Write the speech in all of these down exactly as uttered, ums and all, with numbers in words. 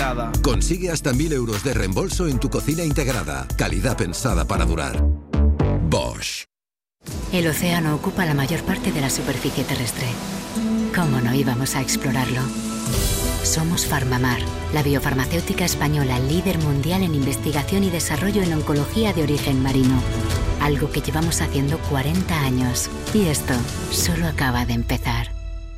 integrada. Consigue hasta mil euros de reembolso en tu cocina integrada. Calidad pensada para durar. Bosch. El océano ocupa la mayor parte de la superficie terrestre. ¿Cómo no íbamos a explorarlo? Somos Farmamar, la biofarmacéutica española líder mundial en investigación y desarrollo en oncología de origen marino. Algo que llevamos haciendo cuarenta años. Y esto solo acaba de empezar.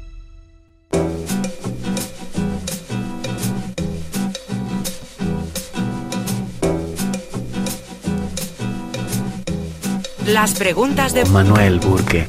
Las preguntas de Manuel Burke.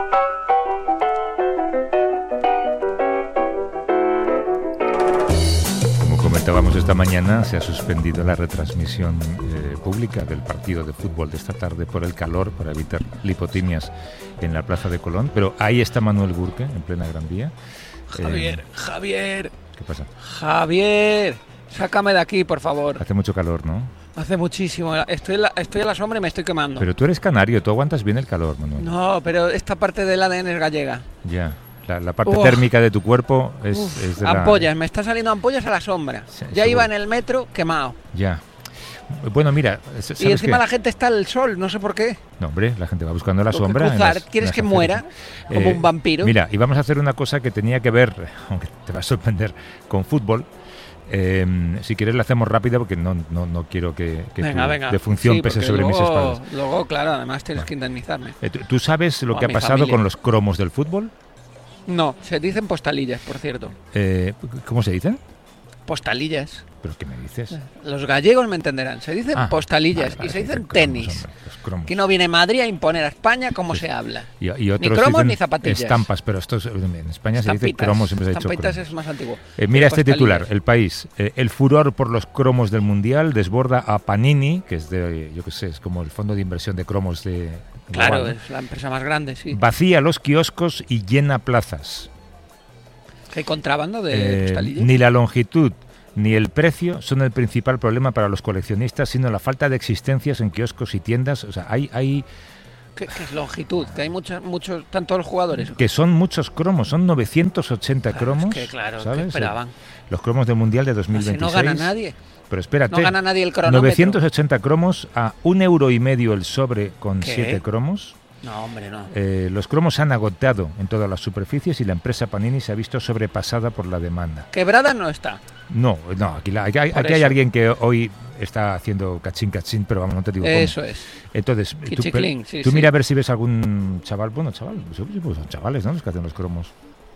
Como comentábamos esta mañana, se ha suspendido la retransmisión eh, pública del partido de fútbol de esta tarde por el calor, para evitar lipotimias en la Plaza de Colón. Pero ahí está Manuel Burke, en plena Gran Vía. Javier, Eh, Javier. ¿Qué pasa? Javier, sácame de aquí, por favor. Hace mucho calor, ¿no? Hace muchísimo. Estoy, en la, estoy a la sombra y me estoy quemando. Pero tú eres canario, tú aguantas bien el calor, Manuel. No, pero esta parte del A D N es gallega. Ya, la, la parte Uf. térmica de tu cuerpo es, Uf, es de la... ampollas, me está saliendo ampollas a la sombra. Sí, ya seguro. iba en el metro quemado. Ya. Bueno, mira, ¿sabes Y encima qué? la gente está al sol, no sé por qué. No, hombre, la gente va buscando la Tengo que sombra. en cruzar. las- en ¿Quieres las que aceras. muera como un vampiro? Mira, y vamos a hacer una cosa que tenía que ver, aunque te va a sorprender, con fútbol. Eh, si quieres la hacemos rápida porque no, no, no quiero que, que Venga, tu venga. defunción Sí, pese porque sobre mis luego- espaldas. Luego, claro, además tienes Bueno. que indemnizarme. Eh, ¿tú, tú sabes lo O a que ha mi pasado familia. con los cromos del fútbol? No, se dicen postalillas, por cierto. Eh, ¿Cómo se dicen? Postalillas. ¿Pero qué me dices? Los gallegos me entenderán. Se dicen Ah, postalillas vale, vale, y se se dicen dicen cromos, tenis. hombre, los cromos. Aquí no viene Madrid a imponer a España cómo se habla. Y, y otros Ni cromos dicen ni zapatillas. estampas, pero esto es- en España se dice Estampitas. cromos, siempre se ha dicho Estampitas cromos. es más antiguo. Eh, mira este Postalillas. titular, El País. Eh, el furor por los cromos del Mundial desborda a Panini, que es de, yo qué sé, es como el fondo de inversión de cromos de... Claro, global, ¿no? es la empresa más grande, sí. Vacía los kioscos y llena plazas. ¿Hay contrabando de Eh, postalillas? ni la longitud ni el precio son el principal problema para los coleccionistas, sino la falta de existencias en kioscos y tiendas. O sea, hay, hay ¿Qué, qué es longitud? Que hay muchos, muchos, tantos los jugadores. que son muchos cromos, son novecientos ochenta Claro, es cromos. que, claro, ¿qué ¿sabes? esperaban? Los cromos del Mundial de dos Si mil veintiséis. no gana nadie. Pero espérate, No gana nadie el cronómetro. novecientos ochenta cromos a un euro y medio el sobre con ¿Qué? siete cromos. No, hombre, no. Eh, los cromos se han agotado en todas las superficies y la empresa Panini se ha visto sobrepasada por la demanda. Quebrada no está. No, no, aquí, la- aquí hay, Por aquí hay eso. alguien que hoy está haciendo cachín cachín, pero vamos, no te digo cómo. Eso es. Entonces, tú, Quichiclín, pe- sí, tú sí. mira a ver si ves algún chaval, bueno, chaval, pues, pues son chavales, ¿no? Los que hacen los cromos.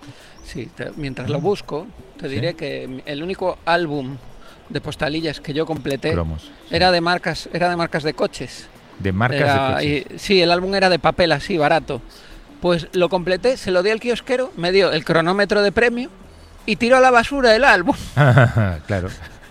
Sí, te- mientras lo busco, te diré que el único álbum de postalillas que yo completé Cromos. sí. era de marcas, era de marcas de coches. de marcas Era- de coches. y- sí, el álbum era de papel así, barato. Pues lo completé, se lo di al kiosquero, me dio el cronómetro de premio y tiró a la basura el álbum. Claro.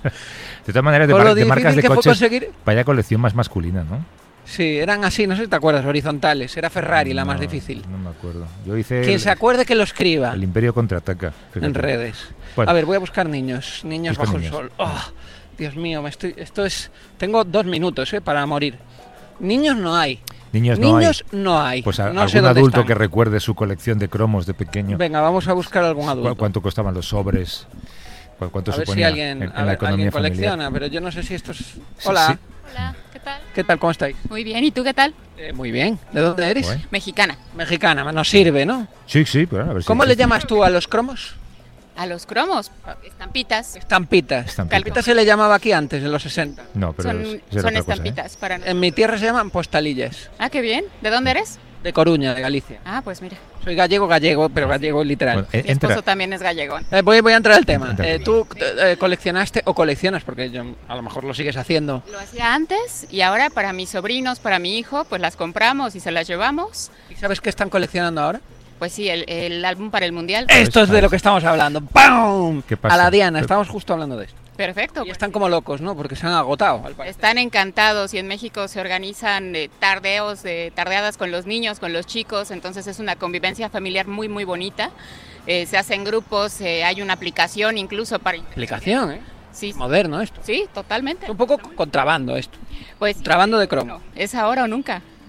De todas maneras, de, Con mar- lo de marcas difícil de que fue coches, conseguir. vaya colección más masculina, ¿no? Sí, eran así, no sé si te acuerdas, horizontales. Era Ferrari la más No, difícil. No me acuerdo. Yo hice Quien el, se acuerde que lo escriba el Imperio contraataca. fíjate. en redes. Bueno. A ver, voy a buscar niños, niños Busca bajo niños. el sol. Oh, Dios mío, me estoy, esto es, tengo dos minutos eh, para morir. Niños no hay. Niños no Niños hay. no hay. Pues a- no sé algún dónde adulto están. que recuerde su colección de cromos de pequeño. Venga, vamos a buscar algún ¿Cu- adulto. ¿Cuánto costaban los sobres? ¿Cu- ¿Cuánto A ver si suponía alguien, en, en a la ver, economía alguien familiar? colecciona, pero yo no sé si esto es... Sí, Hola, sí. Hola, ¿qué tal? ¿qué tal? ¿Cómo estáis? Muy bien, ¿y tú qué tal? Eh, muy bien. ¿De dónde eres? Guay. Mexicana. Mexicana, nos sirve, ¿no? Sí, sí, pero a ver si ¿Cómo le existe. llamas tú a los cromos? A los cromos, estampitas. Estampitas. Estampitas. Estampitas se le llamaba aquí antes, en los sesenta. No, pero Son, es- era son otra cosa, ¿eh? estampitas para nosotros. En mi tierra se llaman postalillas. Ah, qué bien. ¿De dónde eres? De Coruña, de Galicia. Ah, pues mira. Soy gallego, gallego, pero gallego literal. Bueno, eh, Mi esposo entra. también es gallegón. Eh, voy, voy a entrar al tema. Entra. Eh, ¿Tú eh, coleccionaste o coleccionas? Porque yo, a lo mejor lo sigues haciendo. Lo hacía antes y ahora para mis sobrinos, para mi hijo, pues las compramos y se las llevamos. ¿Y sabes qué están coleccionando ahora? Pues sí, el, el álbum para el Mundial. Esto es de lo que estamos hablando. ¡Pam! ¿Qué pasa? A la Diana, estamos justo hablando de esto. Perfecto. Y pues están como locos, ¿no? Porque se han agotado. Al parecer. Están encantados y en México se organizan eh, tardeos, eh, tardeadas con los niños, con los chicos, entonces es una convivencia familiar muy, muy bonita. Eh, se hacen grupos, eh, hay una aplicación incluso para... Aplicación, ¿eh? Sí, Moderno esto. sí, totalmente. Es un poco contrabando esto. Pues Contrabando de cromo. no, es ahora o nunca.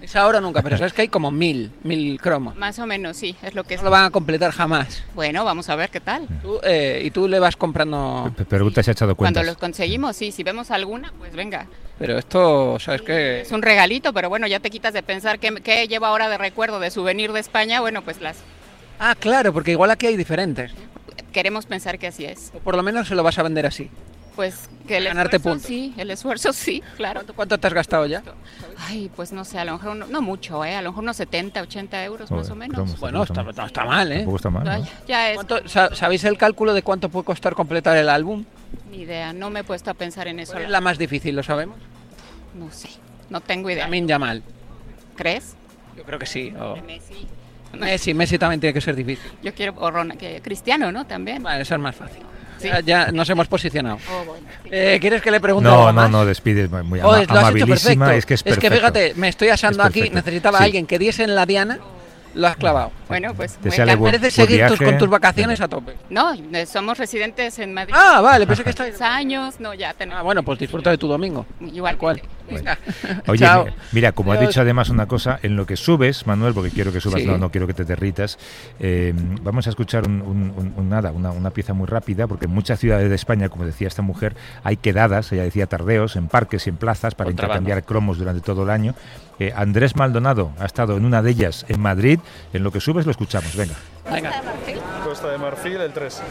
Es ahora o nunca, pero sabes que hay como mil, mil cromos. Más o menos, sí, es lo que es. No lo van a completar jamás. Bueno, vamos a ver qué tal. Tú, eh, y tú le vas comprando... P- Pregunta si ha echado cuentas. Cuando los conseguimos, sí, si vemos alguna, pues venga. Pero esto, ¿sabes qué? Es un regalito, pero bueno, ya te quitas de pensar qué, qué llevo ahora de recuerdo de souvenir de España. Bueno, pues las Ah, claro, porque igual aquí hay diferentes. queremos pensar que así es. O por lo menos se lo vas a vender así. Pues que el Ganarte esfuerzo, puntos. sí, el esfuerzo sí, claro. ¿Cuánto, cuánto te has gastado ya? Ay, pues no sé, a lo mejor no, no mucho, ¿eh? A lo mejor unos setenta, ochenta euros Joder, más o menos. cromos, Bueno, tampoco está, no está mal, ¿eh? Tampoco está mal, Ya, ¿no? ya es, ¿Cuánto- sa- ¿Sabéis el cálculo de cuánto puede costar completar el álbum? ni idea, no me he puesto a pensar en eso. ¿Cuál es la más difícil, lo sabemos? No sé, no tengo idea. Lamin Yamal. ¿Crees? Yo creo que sí. o- Messi. Messi, Messi también tiene que ser difícil. Yo quiero, o Ron- que Cristiano, ¿no? También. Vale, eso es más fácil. Sí. Ya, ya nos hemos posicionado. Oh, bueno, sí. Eh, ¿Quieres que le pregunte No, algo no, más? no, despides, muy muy Oh, ama- lo has hecho amabilísima, perfecto. es que es perfecto. fíjate, me estoy asando Es aquí, perfecto. necesitaba Sí. a alguien que diese en la diana, lo has clavado. Bueno, pues Te muy sale encantada. buen- Mereces buen seguir tus- viaje. con tus vacaciones a tope. No, eh, somos residentes en Madrid. Ah, vale, pensé que estáis... años, no, ya tenemos. Ah, bueno, pues disfruta de tu domingo. Igual. Tal cual. Venga. Oye, Chao. mi- mira, como has Adiós. dicho además una cosa, en lo que subes, Manuel, porque quiero que subas, Sí. no, no quiero que te derritas, eh, vamos a escuchar un, un- un- un nada, una, una pieza muy rápida, porque en muchas ciudades de España, como decía esta mujer, hay quedadas, ella decía tardeos, en parques y en plazas para Contrabando. intercambiar cromos durante todo el año. Eh, Andrés Maldonado ha estado en una de ellas en Madrid. En lo que subes lo escuchamos, venga. Venga. Costa de Marfil, el tres.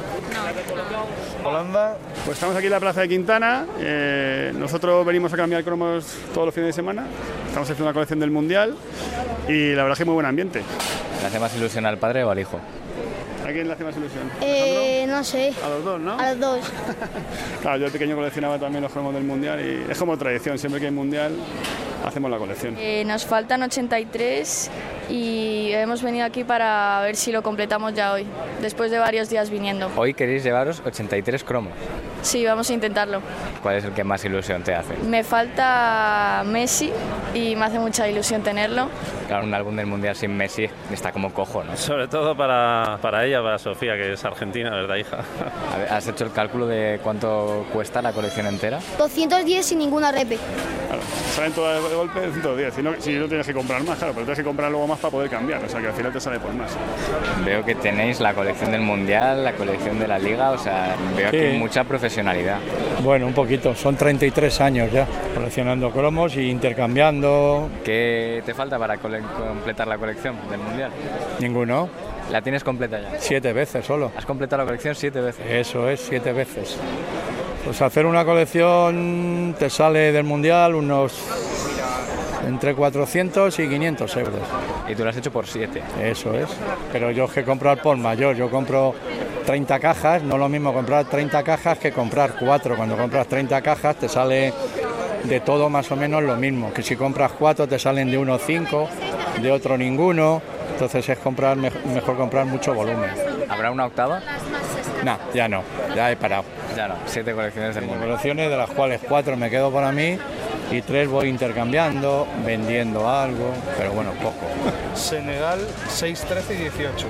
Holanda. Pues estamos aquí en la Plaza de Quintana. Eh, nosotros venimos a cambiar cromos todos los fines de semana. Estamos haciendo una colección del Mundial y la verdad es que muy buen ambiente. ¿Le hace más ilusión al padre o al hijo? ¿A quién le hace más ilusión? Eh, no sé, A los dos, ¿no? a los dos. Claro, yo de pequeño coleccionaba también los cromos del Mundial y es como tradición, siempre que hay Mundial hacemos la colección. Eh, nos faltan ochenta y tres y hemos venido aquí para ver si lo completamos ya hoy, después de varios días viniendo. Hoy queréis llevaros ochenta y tres cromos. Sí, vamos a intentarlo. ¿Cuál es el que más ilusión te hace? Me falta Messi y me hace mucha ilusión tenerlo. Claro, un álbum del Mundial sin Messi está como cojo, ¿no? Sobre todo para, para ella, para Sofía, que es argentina, ¿verdad, hija? A ver, ¿has hecho el cálculo de cuánto cuesta la colección entera? doscientos diez sin ninguna repe. Claro, salen todas de golpe ciento diez, si no, si no tienes que comprar más, claro, pero tienes que comprar luego más para poder cambiar, o sea que al final te sale por más. Veo que tenéis la colección del Mundial, la colección de la Liga, o sea, veo Sí. aquí mucha profesionalidad. Bueno, un poquito, son treinta y tres años ya coleccionando cromos y intercambiando. ¿Qué te falta para cole- completar la colección del Mundial? Ninguno, ¿La tienes completa ya? siete veces solo. ¿Has completado la colección siete veces? Eso es, siete veces. Pues hacer una colección te sale del mundial unos entre cuatrocientos y quinientos euros. Y tú lo has hecho por siete. Eso es. Pero yo es que comprar por mayor, yo compro treinta cajas, no es lo mismo comprar treinta cajas que comprar cuatro. Cuando compras treinta cajas te sale de todo más o menos lo mismo, que si compras cuatro te salen de uno cinco, de otro ninguno, entonces es comprar mejor, mejor comprar mucho volumen. ¿Habrá una octava? No, ya no, ya he parado. Ya no, siete colecciones del Mundial. Colecciones de las cuales cuatro me quedo para mí y tres voy intercambiando, vendiendo algo, pero bueno, poco. Senegal, seis, trece y dieciocho.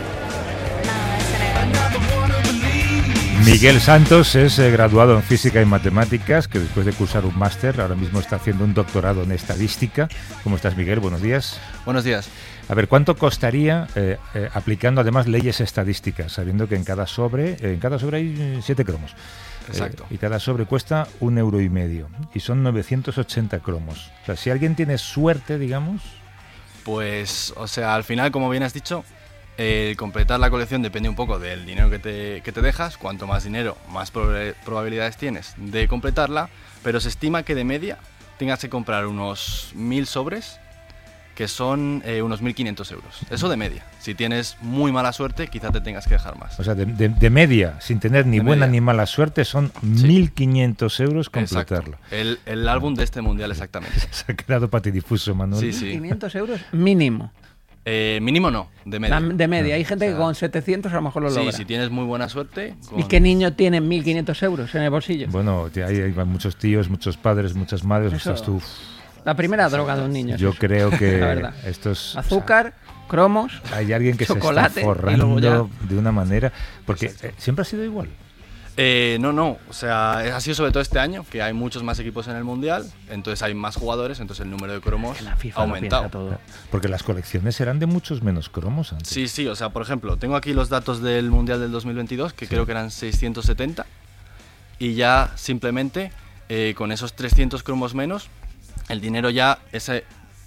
Miguel Santos es eh, graduado en Física y Matemáticas, que después de cursar un máster, ahora mismo está haciendo un doctorado en Estadística. ¿Cómo estás, Miguel? Buenos días. Buenos días. A ver, ¿cuánto costaría eh, eh, aplicando además leyes estadísticas, sabiendo que en cada sobre, eh, en cada sobre hay eh, siete cromos? Exacto. Eh, y cada sobre cuesta un euro y medio. Y son novecientos ochenta cromos. O sea, si alguien tiene suerte, digamos... Pues, o sea, al final, como bien has dicho, el completar la colección depende un poco del dinero que te, que te dejas. Cuanto más dinero, más prob- probabilidades tienes de completarla. Pero se estima que de media tengas que comprar unos mil sobres, que son eh, unos mil quinientos euros. Eso de media. Si tienes muy mala suerte, quizá te tengas que dejar más. O sea, de, de- de media, sin tener ni De buena media. ni mala suerte, son mil quinientos euros completarlo. Exacto. El, el álbum de este mundial, exactamente. Se ha quedado patidifuso, Manuel. Sí, sí. quinientos euros mínimo. Eh, mínimo no, de media. La- de media. Hay gente O sea, que con setecientos a lo mejor lo Sí, logra. si tienes muy buena suerte. ¿Y con- qué niño tiene mil quinientos euros en el bolsillo? Bueno, hay, hay muchos tíos, muchos padres, muchas madres. Eso- Ostras, tú, La primera droga de un niño. es yo eso. creo que La verdad. estos... Azúcar, cromos, Hay alguien que chocolate, se está y luego forrando ya- de una manera... Porque eh, siempre ha sido igual. Eh, no, no, o sea, ha sido sobre todo este año, que hay muchos más equipos en el Mundial, entonces hay más jugadores, entonces el número de cromos ha aumentado. Todo. Porque las colecciones eran de muchos menos cromos antes. Sí, sí, o sea, por ejemplo, tengo aquí los datos del Mundial del dos mil veintidós, que sí. creo que eran seiscientos setenta, y ya simplemente eh, con esos trescientos cromos menos, el dinero ya, ese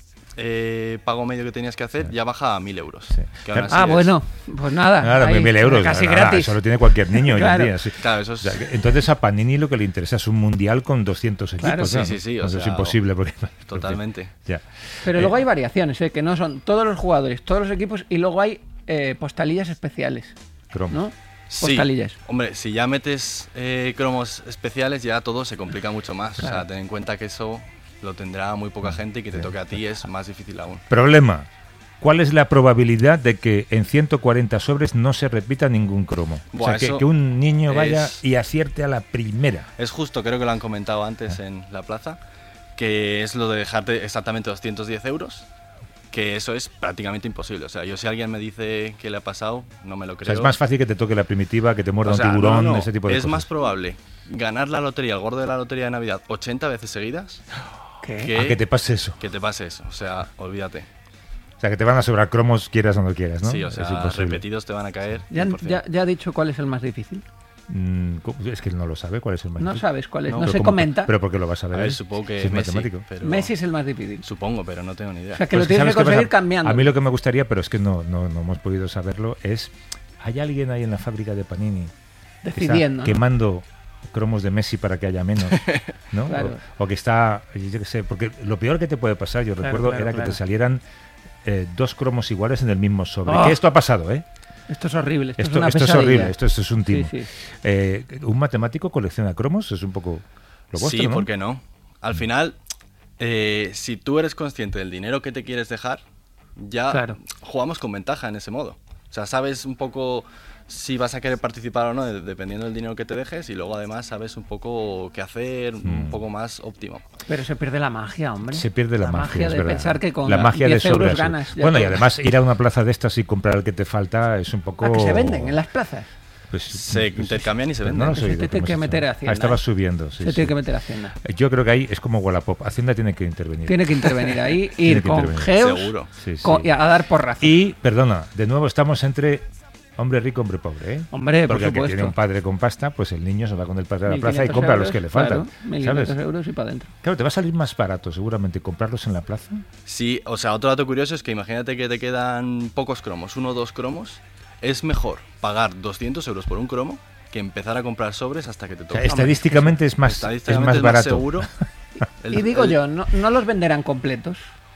eh, pago medio que tenías que hacer, ya baja a mil euros. Sí. Que ah, bueno, pues nada. Claro, ahí, mil euros, casi nada, gratis. Eso lo tiene cualquier niño claro. hoy en día. Sí. Claro, eso es... o sea, entonces a Panini lo que le interesa es un mundial con doscientos equipos. Claro, sí, ¿no? sí, sí. O eso sea, es imposible. Porque, totalmente. Porque, ya. Pero eh, luego hay variaciones, ¿eh? Que no son todos los jugadores, todos los equipos, y luego hay eh, postalillas especiales. Cromo. ¿No? Sí, postalillas. Hombre, si ya metes eh, cromos especiales, ya todo se complica mucho más. Claro. O sea, ten en cuenta que eso lo tendrá muy poca gente y que te toque a ti es más difícil aún. Problema. ¿Cuál es la probabilidad de que en ciento cuarenta sobres no se repita ningún cromo? Buah, o sea, que, que un niño vaya es, y acierte a la primera. Es justo, creo que lo han comentado antes ah. en la plaza, que es lo de dejarte exactamente doscientos diez euros, que eso es prácticamente imposible. O sea, yo si alguien me dice que le ha pasado, no me lo creo. O sea, es más fácil que te toque la primitiva, que te muerda o sea, un tiburón, no, no, ese tipo de es cosas. Es más probable ganar la lotería, el gordo de la lotería de Navidad, ochenta veces seguidas... ¿Qué? Que, a que te pase eso. Que te pase eso, o sea, olvídate. O sea, que te van a sobrar cromos quieras o no quieras, ¿no? Sí, o sea, repetidos te van a caer. ¿Ya, ya, ¿Ya ha dicho cuál es el más difícil? Mm, es que no lo sabe cuál es el más no difícil. No sabes cuál es, no, no se ¿cómo, comenta. Pero porque lo vas a ver. A ver, supongo que si es Messi, matemático. Pero... Messi es el más difícil. Supongo, pero no tengo ni idea. O sea, que pues lo tienes que conseguir pasa? cambiando. A mí lo que me gustaría, pero es que no, no, no hemos podido saberlo, es... ¿Hay alguien ahí en la fábrica de Panini decidiendo, que está quemando cromos de Messi para que haya menos, ¿no? Claro. O, o que está, yo qué sé, porque lo peor que te puede pasar, yo claro, recuerdo, claro, era claro. que te salieran eh, dos cromos iguales en el mismo sobre. Oh. Que esto ha pasado, ¿eh? Esto es horrible, esto, esto, es una esto es horrible, esto, esto es un timo. Sí, sí. Eh, ¿Un matemático colecciona cromos? Es un poco lo vuestro, sí, ¿no? ¿por qué no? Al final, eh, si tú eres consciente del dinero que te quieres dejar, ya claro. jugamos con ventaja en ese modo. O sea, sabes un poco si vas a querer participar o no, dependiendo del dinero que te dejes, y luego además sabes un poco qué hacer, mm. un poco más óptimo. Pero se pierde la magia, hombre. Se pierde la, la magia, magia es de verdad. Pensar que con la magia diez de euros sobras, ganas. Bueno, todo. Y además ir a una plaza de estas y comprar el que te falta es un poco... ¿A que se venden en las plazas? Pues, se pues, intercambian y se venden. No lo se oído, tiene que meter a Hacienda. Ah, estaba ¿eh? subiendo, sí. Se sí. tiene que meter a Hacienda. Yo creo que ahí es como Wallapop. Hacienda tiene que intervenir. Tiene que intervenir ahí, ir con intervenir. geos Seguro. Sí, sí. Con, y a dar porrazos. Y, perdona, de nuevo estamos entre hombre rico, hombre pobre, ¿eh? Hombre, porque por el que supuesto. tiene un padre con pasta, pues el niño se va con el padre a la plaza y compra euros, los que le claro, faltan. mil quinientos ¿sabes? euros y para adentro. Claro, te va a salir más barato seguramente comprarlos en la plaza. Sí, o sea, otro dato curioso es que imagínate que te quedan pocos cromos, uno o dos cromos. Es mejor pagar doscientos euros por un cromo que empezar a comprar sobres hasta que te toque. O sea, estadísticamente es más, estadísticamente es más barato. Seguro. El, y digo el, yo, ¿no, ¿no los venderán completos?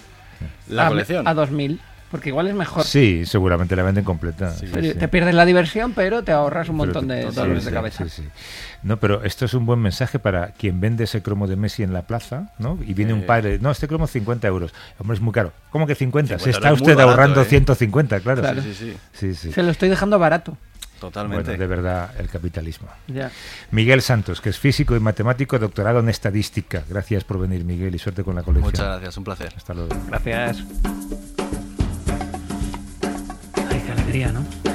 La a, colección. A dos mil. Porque igual es mejor. Sí, seguramente la venden completa. Sí, sí. Sí. Te pierdes la diversión, pero te ahorras un montón pero, de sí, dolores sí, de cabeza. Sí, sí. No, pero esto es un buen mensaje para quien vende ese cromo de Messi en la plaza, ¿no? Y viene eh. un padre, no, este cromo cincuenta euros. Hombre, es muy caro. ¿Cómo que cincuenta? Se está es usted barato, ahorrando ¿eh? ciento cincuenta, claro. claro. Sí, sí, sí. Sí, sí. Se lo estoy dejando barato. Totalmente. Bueno, de verdad, el capitalismo. Ya. Miguel Santos, que es físico y matemático, doctorado en estadística. Gracias por venir, Miguel, y suerte con la colección. Muchas gracias, un placer. Hasta luego. Gracias. Ay, qué alegría, ¿no?